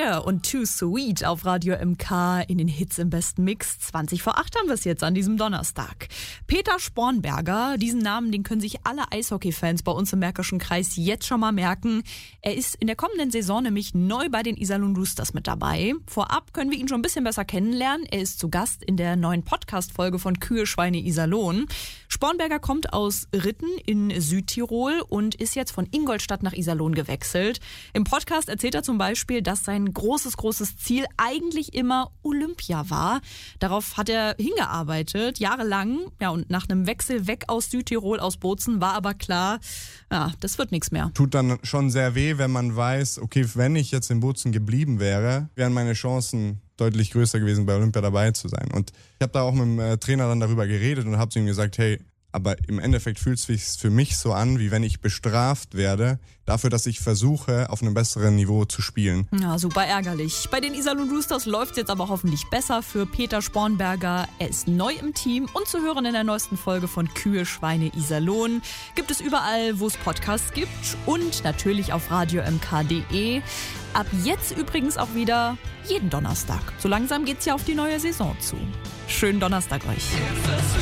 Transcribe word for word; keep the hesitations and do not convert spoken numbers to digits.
Cher und Too Sweet auf Radio M K in den Hits im besten Mix. zwanzig vor acht haben wir es jetzt an diesem Donnerstag. Peter Spornberger, diesen Namen, den können sich alle Eishockey-Fans bei uns im Märkischen Kreis jetzt schon mal merken. Er ist in der kommenden Saison nämlich neu bei den Iserlohn Roosters mit dabei. Vorab können wir ihn schon ein bisschen besser kennenlernen. Er ist zu Gast in der neuen Podcast-Folge von Kühe, Schweine, Iserlohn. Spornberger kommt aus Ritten in Südtirol und ist jetzt von Ingolstadt nach Iserlohn gewechselt. Im Podcast erzählt er zum Beispiel, dass sein großes, großes Ziel eigentlich immer Olympia war. Darauf hat er hingearbeitet, jahrelang. Ja, und nach einem Wechsel weg aus Südtirol, aus Bozen, war aber klar, ja, das wird nichts mehr. Tut dann schon sehr weh, wenn man weiß, okay, wenn ich jetzt in Bozen geblieben wäre, wären meine Chancen deutlich größer gewesen, bei Olympia dabei zu sein. Und ich habe da auch mit dem äh, Trainer dann darüber geredet und habe zu ihm gesagt, hey, aber im Endeffekt fühlt es sich für mich so an, wie wenn ich bestraft werde, dafür, dass ich versuche, auf einem besseren Niveau zu spielen. Ja, super ärgerlich. Bei den Iserlohn Roosters läuft es jetzt aber hoffentlich besser für Peter Spornberger. Er ist neu im Team und zu hören in der neuesten Folge von Kühe, Schweine, Iserlohn. Gibt es überall, wo es Podcasts gibt und natürlich auf radio m k punkt d e. Ab jetzt übrigens auch wieder jeden Donnerstag. So langsam geht's ja auf die neue Saison zu. Schönen Donnerstag euch.